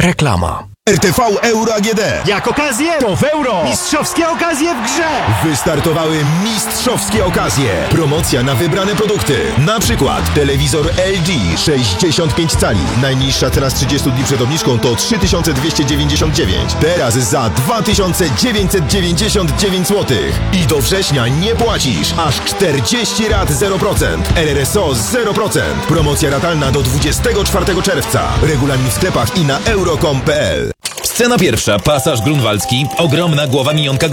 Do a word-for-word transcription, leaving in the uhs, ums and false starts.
Reklama. R T V Euro A G D. Jak okazję, to w euro. Mistrzowskie okazje w grze. Wystartowały mistrzowskie okazje. Promocja na wybrane produkty. Na przykład telewizor L G sześćdziesiąt pięć cali. Najniższa teraz trzydzieści dni przed obniżką to trzy tysiące dwieście dziewięćdziesiąt dziewięć. Teraz za dwa tysiące dziewięćset dziewięćdziesiąt dziewięć złotych. I do września nie płacisz. Aż czterdzieści rat zero procent. R R S O zero procent. Promocja ratalna do dwudziestego czwartego czerwca. Regulamin w sklepach i na euro kropka com kropka p l. Scena pierwsza. Pasaż grunwaldzki. Ogromna głowa minionka